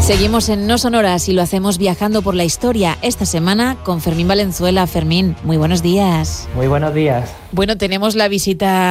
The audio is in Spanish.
Seguimos en No Sonoras y lo hacemos viajando por la historia esta semana con Fermín Valenzuela. Fermín, muy buenos días. Muy buenos días. Bueno, tenemos la visita